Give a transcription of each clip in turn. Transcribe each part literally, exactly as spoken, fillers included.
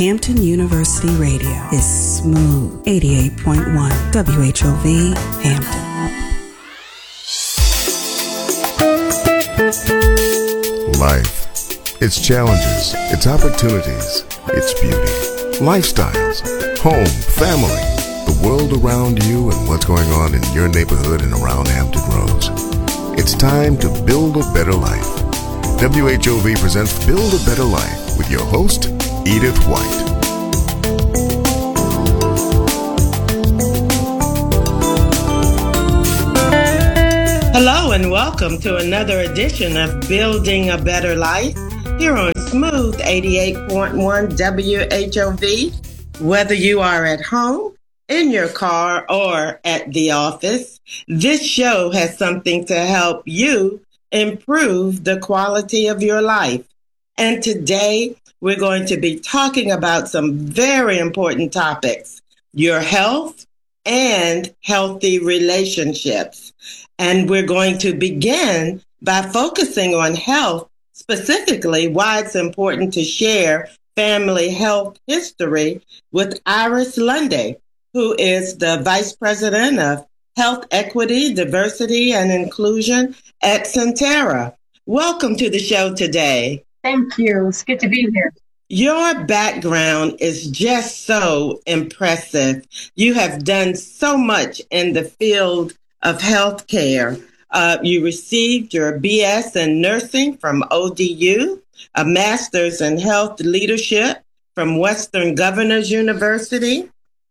Hampton University Radio is smooth. eighty-eight point one W H O V Hampton. Life, its challenges, its opportunities, its beauty, lifestyles, home, family, the world around you, and what's going on in your neighborhood and around Hampton Roads. It's time to build a better life. W H O V presents Build a Better Life with your host, Edith White. Hello and welcome to another edition of Building a Better Life here on Smooth eighty-eight point one W H O V. Whether you are at home, in your car, or at the office, this show has something to help you improve the quality of your life. And today we're going to be talking about some very important topics: your health and healthy relationships. And we're going to begin by focusing on health, specifically why it's important to share family health history with Iris Lundy, who is the Vice President of Health Equity, Diversity, and Inclusion at Sentara. Welcome to the show today. Thank you. It's good to be here. Your background is just so impressive. You have done so much in the field of healthcare. Uh, you received your B S in nursing from O D U, a master's in health leadership from Western Governors University,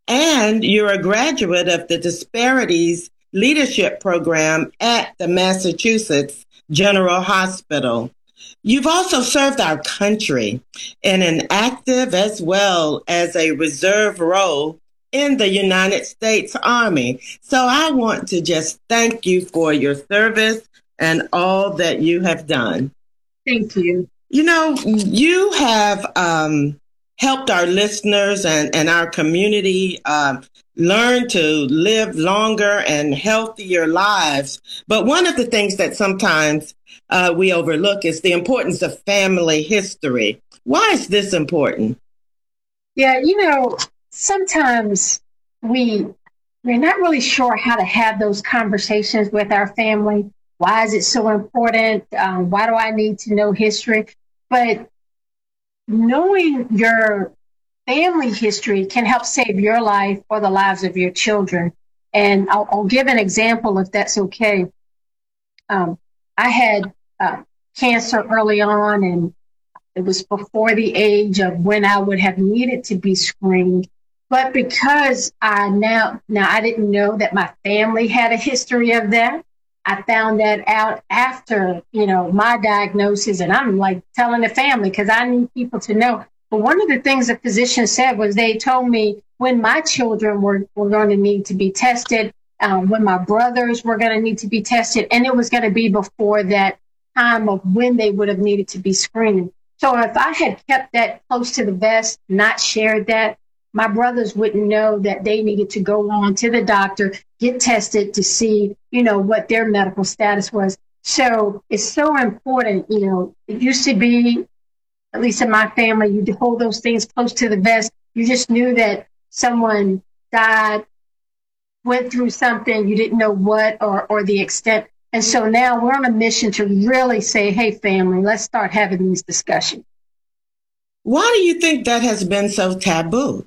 and you're a graduate of the Disparities Leadership Program at the Massachusetts General Hospital. You've also served our country in an active as well as a reserve role in the United States Army. So I want to just thank you for your service and all that you have done. Thank you. You know, you have um, helped our listeners and, and our community uh, learn to live longer and healthier lives. But one of the things that sometimes uh, we overlook is the importance of family history. Why is this important? Yeah, you know, sometimes we, we're not really sure how to have those conversations with our family. Why is it so important? Um, why do I need to know history? But knowing your family history can help save your life or the lives of your children. And I'll, I'll give an example if that's okay. Um, I had uh, cancer early on, and it was before the age of when I would have needed to be screened. But because I now, now I didn't know that my family had a history of that. I found that out after, you know, my diagnosis, and I'm like telling the family because I need people to know. But one of the things the physician said was they told me when my children were, were going to need to be tested, um, when my brothers were going to need to be tested, and it was going to be before that time of when they would have needed to be screened. So if I had kept that close to the vest, not shared that, my brothers wouldn't know that they needed to go on to the doctor, get tested to see, you know, what their medical status was. So it's so important. You know, it used to be, at least in my family, you hold those things close to the vest. You just knew that someone died, went through something, you didn't know what or, or the extent. And so now we're on a mission to really say, hey, family, let's start having these discussions. Why do you think that has been so taboo?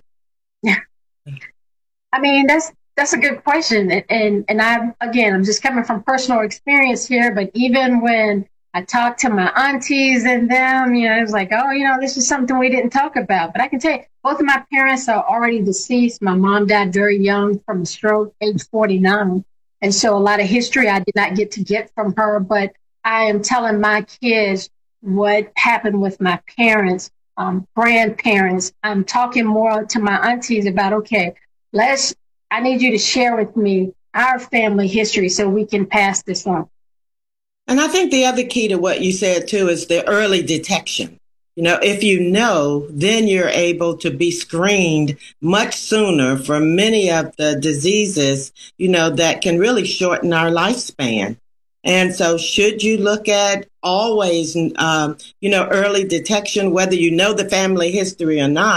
I mean, that's that's a good question. And, and, and I, again, I'm just coming from personal experience here, but even when I talked to my aunties and them, you know, it was like, oh, you know, this is something we didn't talk about. But I can tell you, both of my parents are already deceased. My mom died very young from a stroke, age forty-nine. And so a lot of history I did not get to get from her, but I am telling my kids what happened with my parents, um, grandparents. I'm talking more to my aunties about, okay, let's, I need you to share with me our family history so we can pass this on. And I think the other key to what you said, too, is the early detection. You know, if you know, then you're able to be screened much sooner for many of the diseases, you know, that can really shorten our lifespan. And so should you look at always, um, you know, early detection, whether you know the family history or not,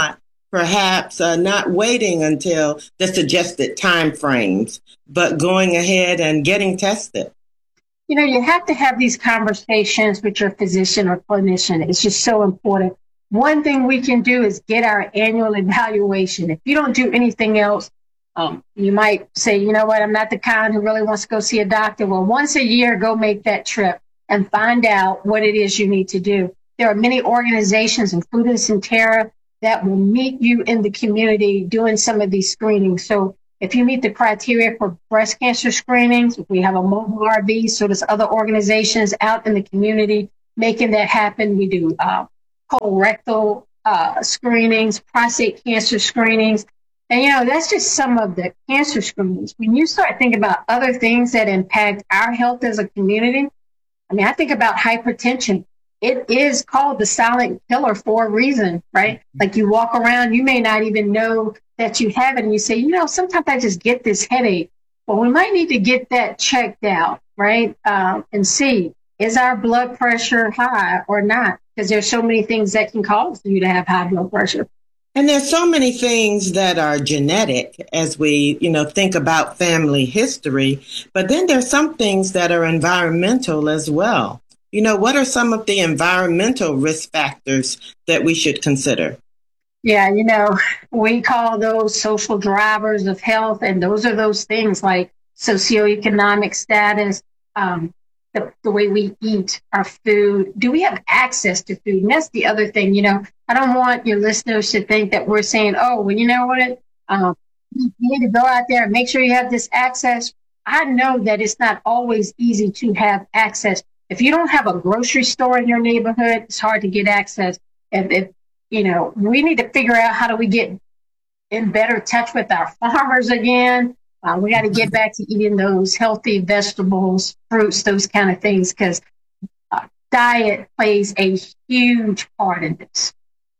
perhaps uh, not waiting until the suggested time frames, but going ahead and getting tested? You know, you have to have these conversations with your physician or clinician. It's just so important. One thing we can do is get our annual evaluation. If you don't do anything else, um, you might say, you know what, I'm not the kind who really wants to go see a doctor. Well, once a year, go make that trip and find out what it is you need to do. There are many organizations, including Sentara, that will meet you in the community doing some of these screenings. So if you meet the criteria for breast cancer screenings, we have a mobile R V, so there's other organizations out in the community making that happen. We do uh, colorectal uh, screenings, prostate cancer screenings. And, you know, that's just some of the cancer screenings. When you start thinking about other things that impact our health as a community, I mean, I think about hypertension. It is called the silent killer for a reason, right? Like you walk around, you may not even know that you have it. And you say, you know, sometimes I just get this headache. Well, we might need to get that checked out, right? Um, and see, is our blood pressure high or not? Because there's so many things that can cause you to have high blood pressure. And there's so many things that are genetic as we, you know, think about family history. But then there's some things that are environmental as well. You know, what are some of the environmental risk factors that we should consider? Yeah, you know, we call those social drivers of health, and those are those things like socioeconomic status, um, the, the way we eat our food. Do we have access to food? And that's the other thing, you know, I don't want your listeners to think that we're saying, oh, well, you know what, um, you need to go out there and make sure you have this access. I know that it's not always easy to have access. If you don't have a grocery store in your neighborhood, it's hard to get access. If, if you know, we need to figure out how do we get in better touch with our farmers again. Uh, we got to get back to eating those healthy vegetables, fruits, those kind of things, because uh, diet plays a huge part in this.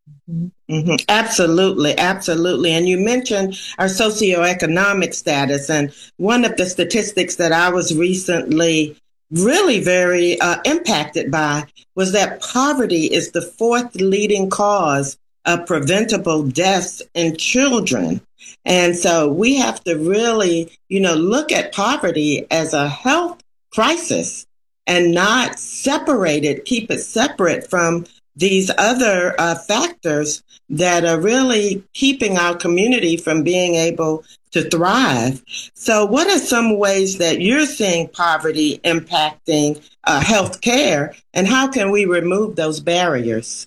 Mm-hmm. Absolutely, absolutely. And you mentioned our socioeconomic status. And one of the statistics that I was recently really very uh, impacted by was that poverty is the fourth leading cause of preventable deaths in children. And so we have to really, you know, look at poverty as a health crisis and not separate it, keep it separate from these other uh, factors that are really keeping our community from being able to thrive. So what are some ways that you're seeing poverty impacting uh, health care, and how can we remove those barriers?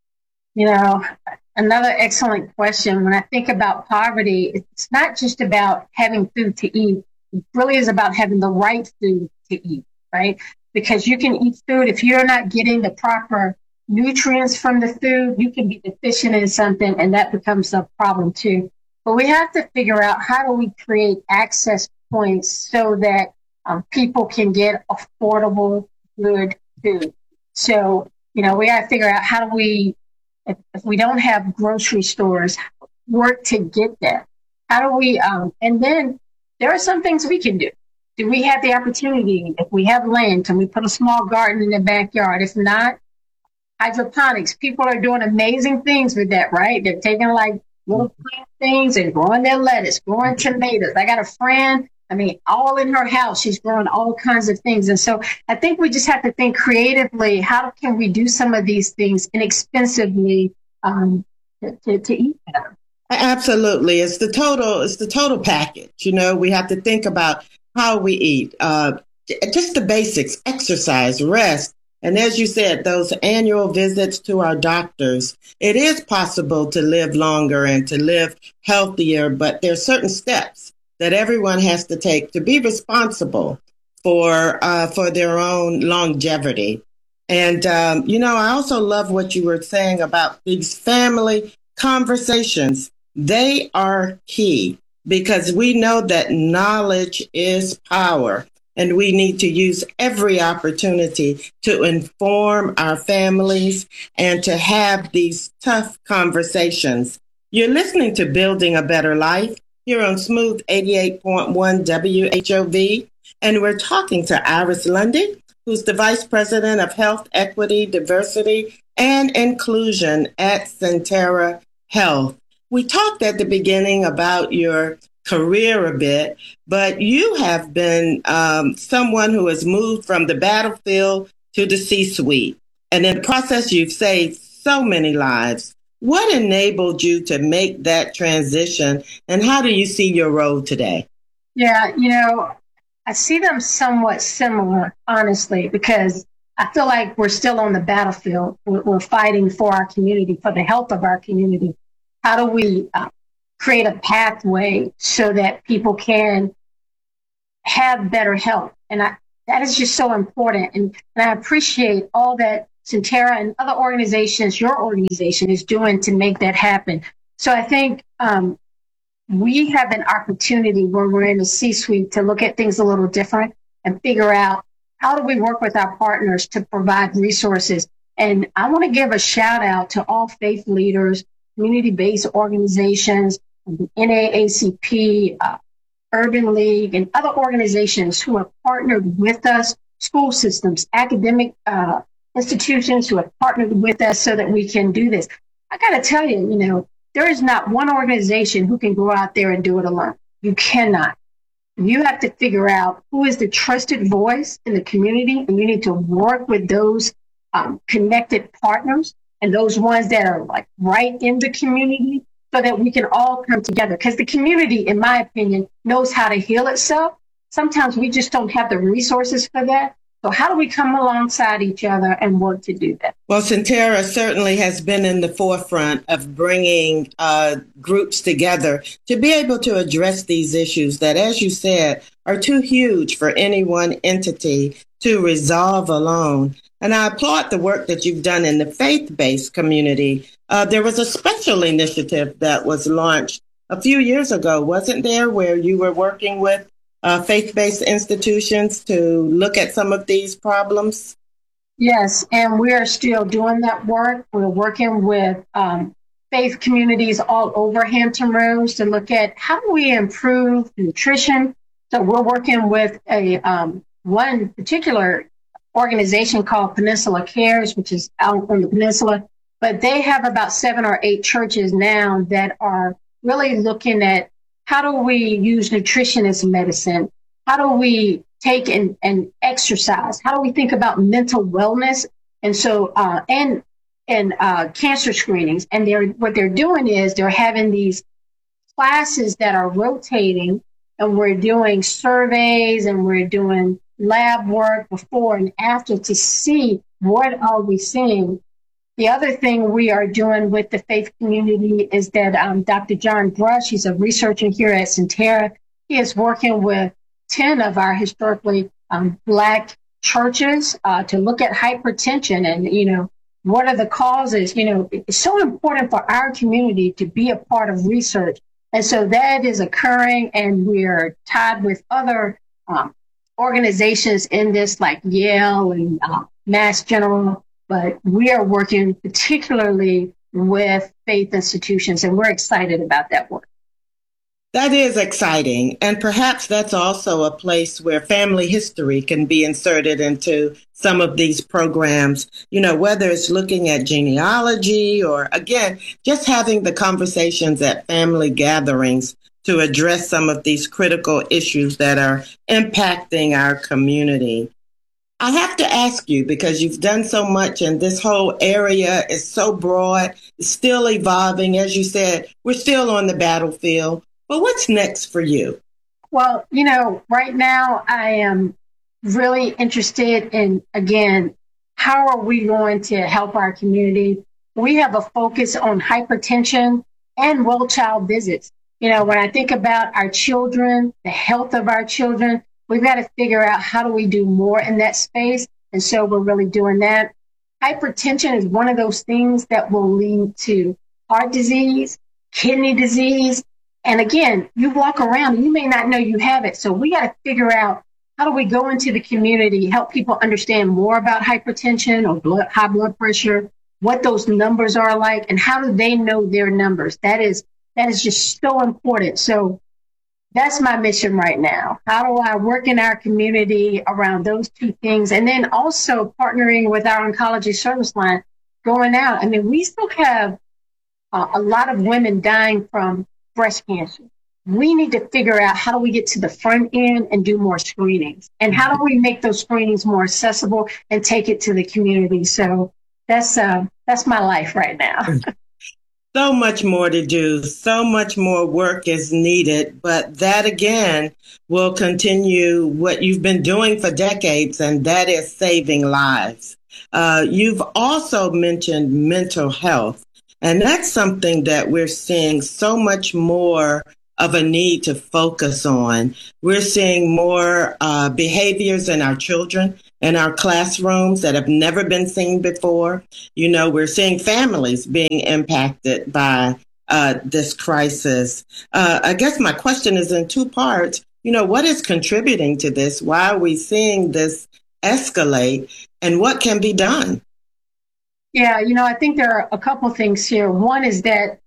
You know, another excellent question. When I think about poverty, it's not just about having food to eat. It really is about having the right food to eat, right? Because you can eat food, if you're not getting the proper nutrients from the food, you can be deficient in something, and that becomes a problem too. But we have to figure out how do we create access points so that um, people can get affordable, good food. So, you know, we got to figure out how do we, if, if we don't have grocery stores, work to get that. How do we, um, and then there are some things we can do. Do we have the opportunity? If we have land, can we put a small garden in the backyard? If not, hydroponics. People are doing amazing things with that, right? They're taking like little plant things and growing their lettuce, growing tomatoes. I got a friend, I mean, all in her house, she's growing all kinds of things. And so I think we just have to think creatively, how can we do some of these things inexpensively um, to, to, to eat better? Absolutely. It's the total, it's the total package. You know, we have to think about how we eat, uh, just the basics, exercise, rest. And as you said, those annual visits to our doctors, it is possible to live longer and to live healthier, but there are certain steps that everyone has to take to be responsible for uh, for their own longevity. And, um, you know, I also love what you were saying about these family conversations. They are key because we know that knowledge is power. And we need to use every opportunity to inform our families and to have these tough conversations. You're listening to Building a Better Life here on Smooth eighty-eight point one W H O V. And we're talking to Iris Lundy, who's the Vice President of Health, Equity, Diversity, and Inclusion at Sentara Health. We talked at the beginning about your career a bit, but you have been um, someone who has moved from the battlefield to the C-suite. And in the process, you've saved so many lives. What enabled you to make that transition, and how do you see your role today? Yeah, you know, I see them somewhat similar, honestly, because I feel like we're still on the battlefield. We're, we're fighting for our community, for the health of our community. How do we uh, create a pathway so that people can have better health? And I, that is just so important. And, and I appreciate all that Sentara and other organizations, your organization, is doing to make that happen. So I think um, we have an opportunity where we're in the C-suite to look at things a little different and figure out how do we work with our partners to provide resources. And I want to give a shout out to all faith leaders, community-based organizations, the N double A C P, uh, Urban League, and other organizations who have partnered with us, school systems, academic uh, institutions who have partnered with us so that we can do this. I got to tell you, you know, there is not one organization who can go out there and do it alone. You cannot. You have to figure out who is the trusted voice in the community, and you need to work with those um, connected partners and those ones that are like right in the community so that we can all come together. Because the community, in my opinion, knows how to heal itself. Sometimes we just don't have the resources for that. So how do we come alongside each other and work to do that? Well, Sentara certainly has been in the forefront of bringing uh, groups together to be able to address these issues that, as you said, are too huge for any one entity to resolve alone. And I applaud the work that you've done in the faith-based community. Uh, there was a special initiative that was launched a few years ago, wasn't there, where you were working with Uh, faith-based institutions to look at some of these problems? Yes, and we are still doing that work. We're working with um, faith communities all over Hampton Roads to look at how do we improve nutrition. So we're working with a um, one particular organization called Peninsula Cares, which is out on the peninsula, but they have about seven or eight churches now that are really looking at how do we use nutrition as medicine? How do we take and, and exercise? How do we think about mental wellness? And so, uh, and and uh, cancer screenings. And they're what they're doing is they're having these classes that are rotating, and we're doing surveys and we're doing lab work before and after to see what are we seeing. The other thing we are doing with the faith community is that um, Doctor John Brush, he's a researcher here at Sentara. He is working with ten of our historically um, Black churches uh, to look at hypertension and, you know, what are the causes? You know, it's so important for our community to be a part of research. And so that is occurring, and we're tied with other um, organizations in this, like Yale and uh, Mass General. But we are working particularly with faith institutions, and we're excited about that work. That is exciting. And perhaps that's also a place where family history can be inserted into some of these programs, you know, whether it's looking at genealogy or, again, just having the conversations at family gatherings to address some of these critical issues that are impacting our community. I have to ask you, because you've done so much and this whole area is so broad, it's still evolving. As you said, we're still on the battlefield. But what's next for you? Well, you know, right now I am really interested in, again, how are we going to help our community? We have a focus on hypertension and well child visits. You know, when I think about our children, the health of our children, we've got to figure out how do we do more in that space. And so we're really doing that. Hypertension is one of those things that will lead to heart disease, kidney disease. And again, you walk around and you may not know you have it. So we got to figure out how do we go into the community, help people understand more about hypertension or blood, high blood pressure, what those numbers are like, and how do they know their numbers? That is, that is just so important. So that's my mission right now. How do I work in our community around those two things? And then also partnering with our oncology service line, going out. I mean, we still have uh, a lot of women dying from breast cancer. We need to figure out how do we get to the front end and do more screenings, and how do we make those screenings more accessible and take it to the community. So that's uh, that's my life right now. So much more to do. So much more work is needed. But that, again, will continue what you've been doing for decades, and that is saving lives. Uh, you've also mentioned mental health, and that's something that we're seeing so much more of a need to focus on. We're seeing more uh, behaviors in our children, in our classrooms that have never been seen before. You know, we're seeing families being impacted by uh, this crisis. Uh, I guess my question is in two parts. You know, what is contributing to this? Why are we seeing this escalate, and what can be done? Yeah, you know, I think there are a couple things here. One is that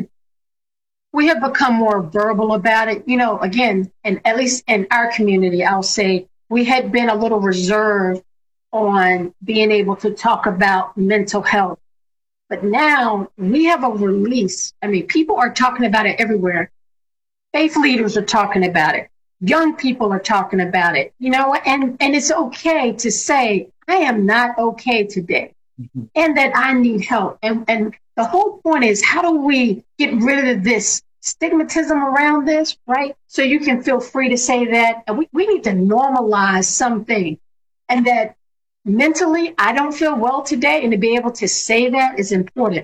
we have become more verbal about it. You know, again, and at least in our community, I'll say we had been a little reserved on being able to talk about mental health. But now we have a release. I mean, people are talking about it everywhere. Faith leaders are talking about it. Young people are talking about it, you know, and, and it's okay to say, I am not okay today, mm-hmm. and that I need help. And, and the whole point is, how do we get rid of this stigmatism around this, right? So you can feel free to say that. And we, we need to normalize something, and that mentally, I don't feel well today, and to be able to say that is important.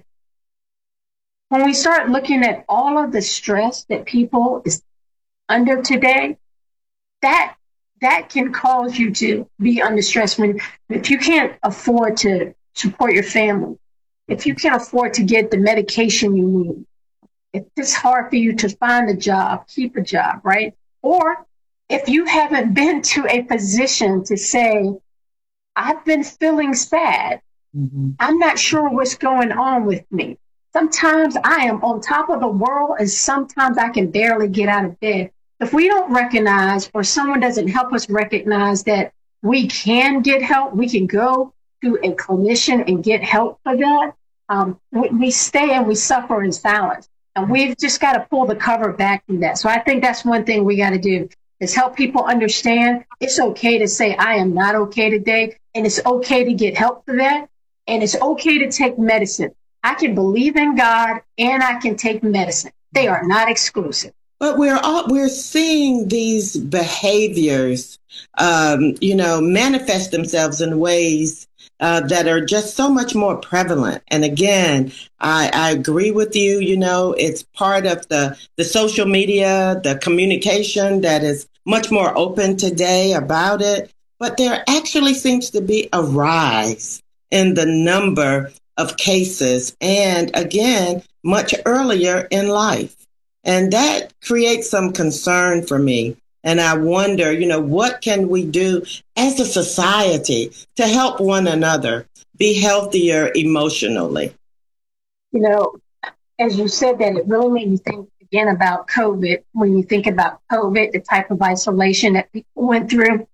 When we start looking at all of the stress that people is under today, that that can cause you to be under stress. When if you can't afford to support your family, if you can't afford to get the medication you need, if it's hard for you to find a job, keep a job, right? Or if you haven't been to a physician to say, I've been feeling sad, mm-hmm. I'm not sure what's going on with me. Sometimes I am on top of the world, and sometimes I can barely get out of bed. If we don't recognize, or someone doesn't help us recognize that we can get help, we can go to a clinician and get help for that, um, we, we stay and we suffer in silence. And we've just got to pull the cover back from that. So I think that's one thing we got to do, is help people understand it's okay to say, I am not okay today. And it's okay to get help for that. And it's okay to take medicine. I can believe in God and I can take medicine. They are not exclusive. But we're all, we're seeing these behaviors, um, you know, manifest themselves in ways uh, that are just so much more prevalent. And again, I, I agree with you. You know, it's part of the, the social media, the communication that is much more open today about it. But there actually seems to be a rise in the number of cases, and again, much earlier in life. And that creates some concern for me. And I wonder, you know, what can we do as a society to help one another be healthier emotionally? You know, as you said that, it really made me think again about COVID. When you think about COVID, the type of isolation that people went through,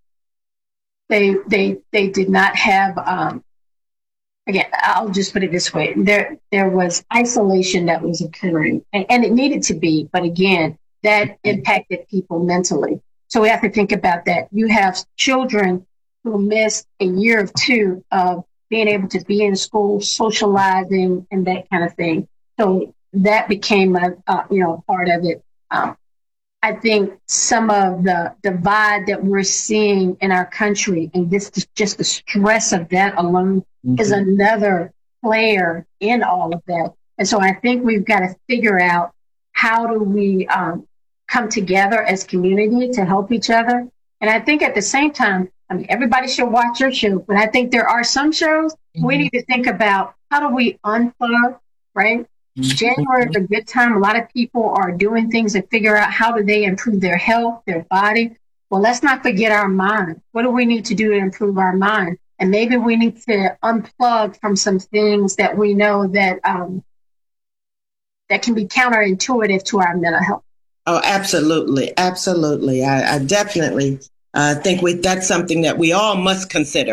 they they they did not have. Um, again, I'll just put it this way: there there was isolation that was occurring, and, and it needed to be. But again, that impacted people mentally. So we have to think about that. You have children who missed a year or two of being able to be in school, socializing, and that kind of thing. So that became a, a you know part of it. Um, I think some of the divide that we're seeing in our country, and this just the stress of that alone, mm-hmm. is another player in all of that. And so I think we've got to figure out how do we um, come together as community to help each other. And I think at the same time, I mean, everybody should watch your show, but I think there are some shows mm-hmm. we need to think about how do we unplug, right? Mm-hmm. January is a good time. A lot of people are doing things to figure out how do they improve their health, their body. Well, let's not forget our mind. What do we need to do to improve our mind? And maybe we need to unplug from some things that we know that um, that can be counterintuitive to our mental health. Oh, absolutely. Absolutely. I, I definitely uh, think we, that's something that we all must consider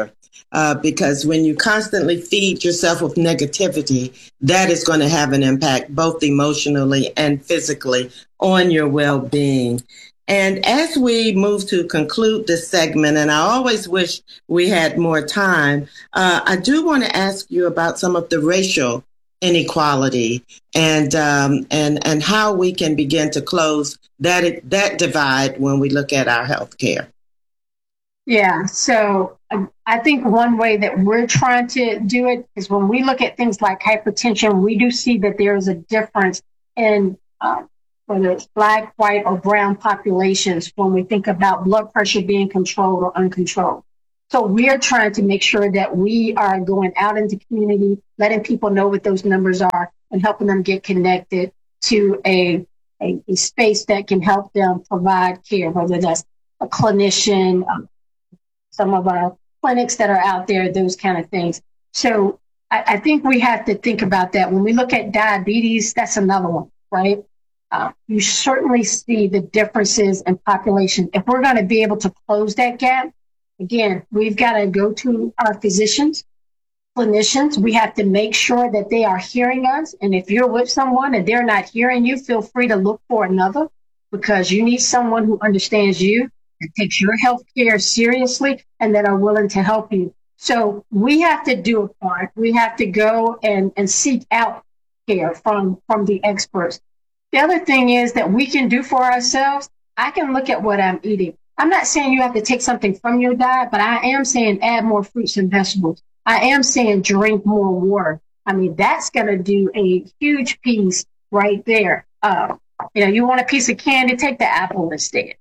uh, because when you constantly feed yourself with negativity, that is going to have an impact both emotionally and physically on your well-being. And as we move to conclude this segment, and I always wish we had more time, uh, I do want to ask you about some of the racial inequality and um, and and how we can begin to close that that divide when we look at our health care. Yeah, so um, I think one way that we're trying to do it is when we look at things like hypertension, we do see that there is a difference in uh, whether it's Black, white, or brown populations when we think about blood pressure being controlled or uncontrolled. So we're trying to make sure that we are going out into community, letting people know what those numbers are and helping them get connected to a, a, a space that can help them provide care, whether that's a clinician, um, some of our clinics that are out there, those kind of things. So I, I think we have to think about that. When we look at diabetes, that's another one, right? Uh, you certainly see the differences in population. If we're going to be able to close that gap, again, we've got to go to our physicians, clinicians. We have to make sure that they are hearing us. And if you're with someone and they're not hearing you, feel free to look for another, because you need someone who understands you, that takes your health care seriously, and that are willing to help you. So we have to do a part. We have to go and, and seek out care from, from the experts. The other thing is that we can do for ourselves. I can look at what I'm eating. I'm not saying you have to take something from your diet, but I am saying add more fruits and vegetables. I am saying drink more water. I mean, that's going to do a huge piece right there. Uh, you know, you want a piece of candy, take the apple instead.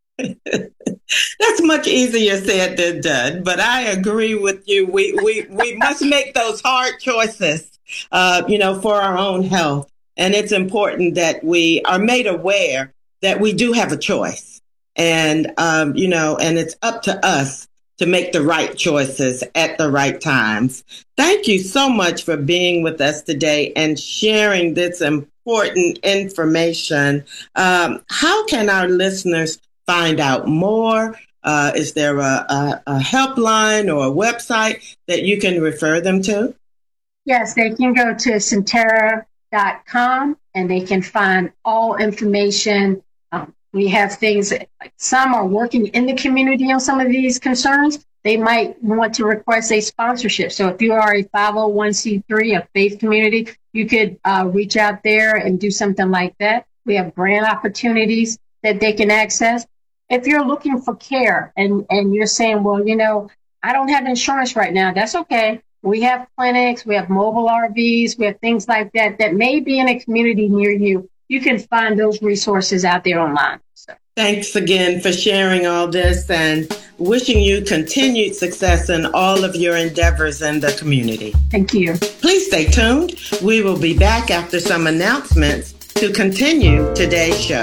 That's much easier said than done, but I agree with you. We we, we must make those hard choices, uh, you know, for our own health. And it's important that we are made aware that we do have a choice. And, um, you know, and it's up to us to make the right choices at the right times. Thank you so much for being with us today and sharing this important information. Um, how can our listeners find out more? Uh, is there a, a, a helpline or a website that you can refer them to? Yes, they can go to Sentara dot com and they can find all information. Um, we have things, like some are working in the community on some of these concerns. They might want to request a sponsorship. So if you are a five oh one c three, a faith community, you could uh, reach out there and do something like that. We have grant opportunities that they can access. If you're looking for care and, and you're saying, well, you know, I don't have insurance right now, that's okay. We have clinics, we have mobile R Vs, we have things like that that may be in a community near you. You can find those resources out there online. So. Thanks again for sharing all this and wishing you continued success in all of your endeavors in the community. Thank you. Please stay tuned. We will be back after some announcements to continue today's show.